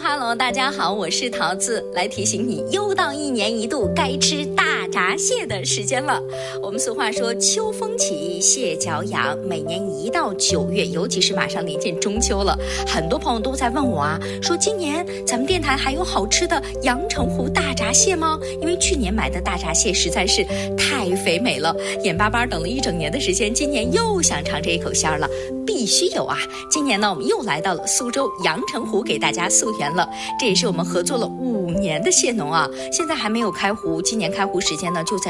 Hello， 大家好，我是桃子，来提醒你，又到1年1度该吃大闸蟹的时间了。我们俗话说，秋风起，蟹脚痒。每年1到9月，尤其是马上临近中秋了，很多朋友都在问我啊，说今年咱们电台还有好吃的阳澄湖大闸蟹吗？因为去年买的大闸蟹实在是太肥美了，眼巴巴等了1整年的时间，今年又想尝这一口鲜了，必须有啊！今年呢，我们又来到了苏州阳澄湖，给大家溯源了。这也是我们合作了5年的蟹农啊，现在还没有开湖，今年开湖时间呢就在